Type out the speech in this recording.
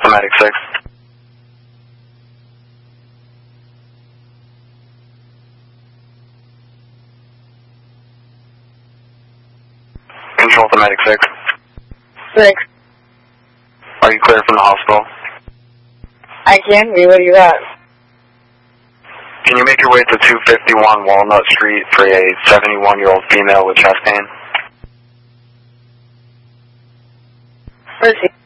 Medic 6. Control to Medic 6. 6. Are you clear from the hospital? I can be. What do you got? Can you make your way to 251 Walnut Street for a 71-year-old female with chest pain? Where is he?